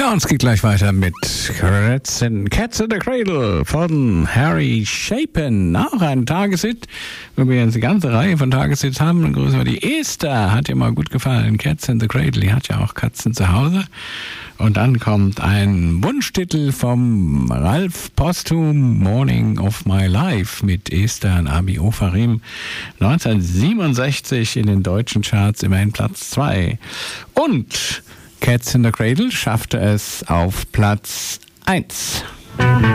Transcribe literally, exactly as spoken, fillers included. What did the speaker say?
Ja, und es geht gleich weiter mit Cats in, Cats in the Cradle von Harry Chapin. Auch ein Tageshit, wo wir jetzt eine ganze Reihe von Tageshits haben. Dann grüßen wir die Esther, hat dir mal gut gefallen. Cats in the Cradle, die hat ja auch Katzen zu Hause. Und dann kommt ein Wunschtitel vom Ralf Posthum, Morning of My Life, mit Esther und Abi Ofarim. neunzehnhundertsiebenundsechzig in den deutschen Charts immerhin Platz zwei. Und Cats in the Cradle schaffte es auf Platz eins.